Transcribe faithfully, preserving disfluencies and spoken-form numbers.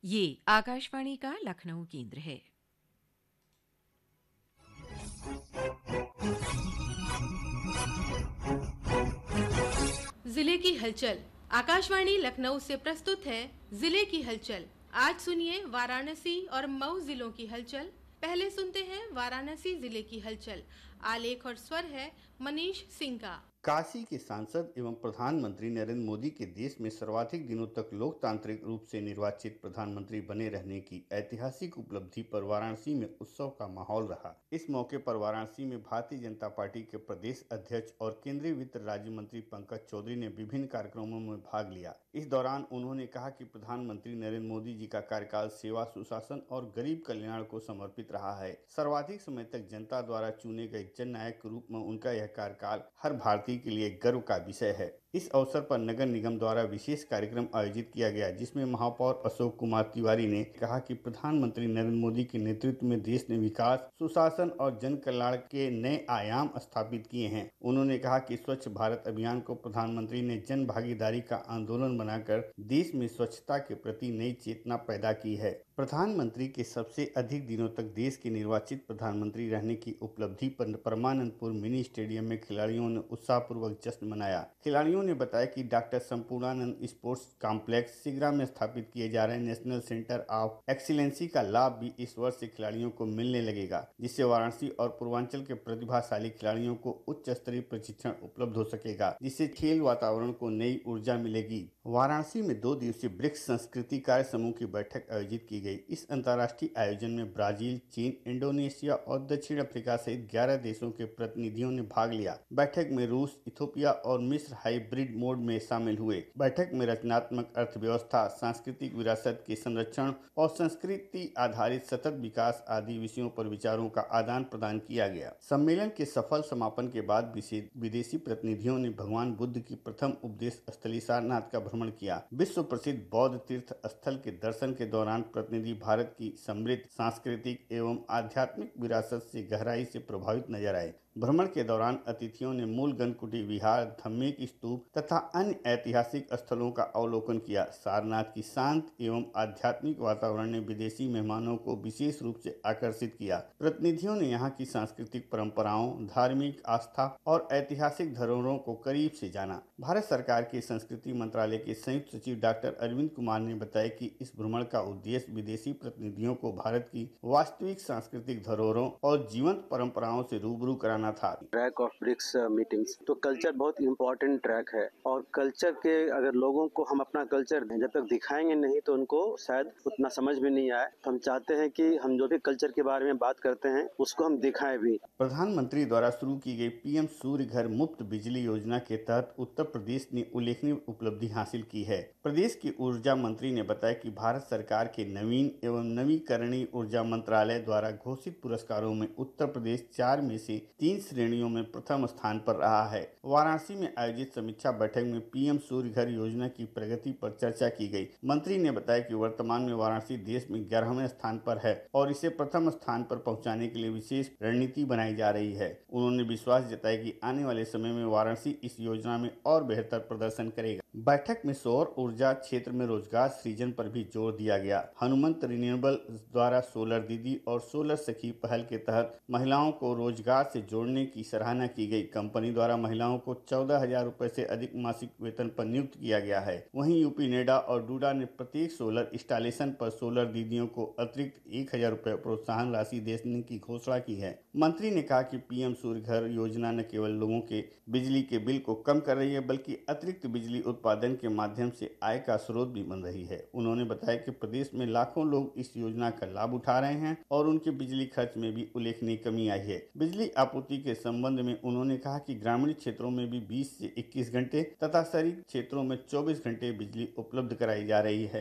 ये आकाशवाणी का लखनऊ केंद्र है। जिले की हलचल। आकाशवाणी लखनऊ से प्रस्तुत है जिले की हलचल। आज सुनिए वाराणसी और मऊ जिलों की हलचल। पहले सुनते हैं वाराणसी जिले की हलचल। आलेख और स्वर है मनीष सिंह का। काशी के सांसद एवं प्रधानमंत्री नरेंद्र मोदी के देश में सर्वाधिक दिनों तक लोकतांत्रिक रूप से निर्वाचित प्रधानमंत्री बने रहने की ऐतिहासिक उपलब्धि पर वाराणसी में उत्सव का माहौल रहा। इस मौके पर वाराणसी में भारतीय जनता पार्टी के प्रदेश अध्यक्ष और केंद्रीय वित्त राज्य मंत्री पंकज चौधरी ने विभिन्न कार्यक्रमों में भाग लिया। इस दौरान उन्होंने कहा कि प्रधानमंत्री नरेंद्र मोदी जी का कार्यकाल सेवा, सुशासन और गरीब कल्याण को समर्पित रहा है। सर्वाधिक समय तक जनता द्वारा चुने गए जननायक के रूप में उनका यह कार्यकाल हर भारतीय के लिए गर्व का विषय है। इस अवसर पर नगर निगम द्वारा विशेष कार्यक्रम आयोजित किया गया, जिसमें महापौर अशोक कुमार तिवारी ने कहा कि प्रधानमंत्री नरेंद्र मोदी के नेतृत्व में देश ने विकास, सुशासन और जन कल्याण के नए आयाम स्थापित किए हैं। उन्होंने कहा कि स्वच्छ भारत अभियान को प्रधानमंत्री ने जन भागीदारी का आंदोलन बनाकर देश में स्वच्छता के प्रति नई चेतना पैदा की है। प्रधानमंत्री के सबसे अधिक दिनों तक देश के निर्वाचित प्रधानमंत्री रहने की उपलब्धि पर परमानंदपुर मिनी स्टेडियम में खिलाड़ियों ने उत्साहपूर्वक जश्न मनाया। खिलाड़ियों ने बताया कि doctor Sampurnanand sports complex Sigra में स्थापित किए जा रहे नेशनल सेंटर ऑफ एक्सीलेंसी का लाभ भी इस वर्ष से खिलाड़ियों को मिलने लगेगा, जिससे वाराणसी और पूर्वांचल के प्रतिभाशाली खिलाड़ियों को उच्च स्तरीय प्रशिक्षण उपलब्ध हो सकेगा, जिससे खेल वातावरण को नई ऊर्जा मिलेगी। वाराणसी में दो दिवसीय ब्रिक्स संस्कृति कार्य समूह की बैठक आयोजित की गई। इस अंतर्राष्ट्रीय आयोजन में ब्राजील, चीन, इंडोनेशिया और दक्षिण अफ्रीका सहित ग्यारह देशों के प्रतिनिधियों ने भाग लिया। बैठक में रूस, इथियोपिया और मिस्र हाइब्रिड मोड में शामिल हुए। बैठक में रचनात्मक अर्थव्यवस्था, सांस्कृतिक विरासत के संरक्षण और संस्कृति आधारित सतत विकास आदि विषयों पर विचारों का आदान प्रदान किया गया। सम्मेलन के सफल समापन के बाद विदेशी प्रतिनिधियों ने भगवान बुद्ध की प्रथम उपदेश स्थली सारनाथ का भ्रमण किया। विश्व प्रसिद्ध बौद्ध तीर्थ स्थल के दर्शन के दौरान प्रतिनिधि भारत की समृद्ध सांस्कृतिक एवं आध्यात्मिक विरासत से गहराई से प्रभावित नजर आए। भ्रमण के दौरान अतिथियों ने मूल गणकुटी विहार, धम्मेक स्तूप तथा अन्य ऐतिहासिक स्थलों का अवलोकन किया। सारनाथ की शांत एवं आध्यात्मिक वातावरण ने विदेशी मेहमानों को विशेष रूप से आकर्षित किया। प्रतिनिधियों ने यहाँ की सांस्कृतिक परंपराओं, धार्मिक आस्था और ऐतिहासिक धरोहरों को करीब से जाना। भारत सरकार के संस्कृति मंत्रालय के संयुक्त सचिव डॉक्टर अरविंद कुमार ने बताया कि इस भ्रमण का उद्देश्य विदेशी प्रतिनिधियों को भारत की वास्तविक सांस्कृतिक धरोहरों और जीवंत परंपराओं से रूबरू कराना था। ट्रैक ऑफ ब्रिक्स मीटिंग्स तो कल्चर बहुत इम्पोर्टेंट ट्रैक है, और कल्चर के अगर लोगों को हम अपना कल्चर जब तक दिखाएंगे नहीं तो उनको शायद उतना समझ में नहीं आए। हम चाहते हैं कि हम जो भी कल्चर के बारे में बात करते हैं उसको हम दिखाएं भी। प्रधानमंत्री द्वारा शुरू की गई पीएम सूर्य घर मुफ्त बिजली योजना के तहत उत्तर प्रदेश ने उल्लेखनीय उपलब्धि हासिल की है। प्रदेश की ऊर्जा मंत्री ने बताया कि भारत सरकार के नवीन एवं नवीकरणीय ऊर्जा मंत्रालय द्वारा घोषित पुरस्कारों में उत्तर प्रदेश चार में से तीन श्रेणियों में प्रथम स्थान पर रहा है। वाराणसी में आयोजित समीक्षा बैठक में पीएम सूर्य घर योजना की प्रगति पर चर्चा की गई। मंत्री ने बताया कि वर्तमान में वाराणसी देश में ग्यारहवें स्थान पर है और इसे प्रथम स्थान पर पहुंचाने के लिए विशेष रणनीति बनाई जा रही है। उन्होंने विश्वास जताया कि आने वाले समय में वाराणसी इस योजना में और बेहतर प्रदर्शन करेगा। बैठक में सौर ऊर्जा क्षेत्र में रोजगार सृजन पर भी जोर दिया गया। हनुमंत रिन्यूएबल द्वारा सोलर दीदी और सोलर सखी पहल के तहत महिलाओं को रोजगार से जोड़ने की सराहना की गई। कंपनी द्वारा महिलाओं को चौदह हजार रुपए से अधिक मासिक वेतन पर नियुक्त किया गया है। वहीं यूपी नेडा और डूडा ने प्रत्येक सोलर इंस्टॉलेशन पर सोलर दीदियों को अतिरिक्त एक हजार रुपए प्रोत्साहन राशि देने की घोषणा की है। मंत्री ने कहा कि पीएम सूर्य घर योजना न केवल लोगों के बिजली के बिल को कम कर रही है, बल्कि अतिरिक्त बिजली उत्पादन के माध्यम से आय का स्रोत भी बन रही है। उन्होंने बताया कि प्रदेश में लाखों लोग इस योजना का लाभ उठा रहे हैं और उनके बिजली खर्च में भी उल्लेखनीय कमी आई है। बिजली आपूर्ति के संबंध में उन्होंने कहा कि ग्रामीण क्षेत्रों में भी बीस से इक्कीस घंटे तथा शहरी क्षेत्रों में चौबीस घंटे बिजली उपलब्ध कराई जा रही है।